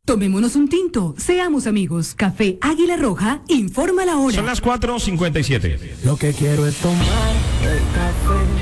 Tomémonos un tinto, seamos amigos. Café Águila Roja, informa la hora. Son las 4:57. Lo que quiero es tomar el café.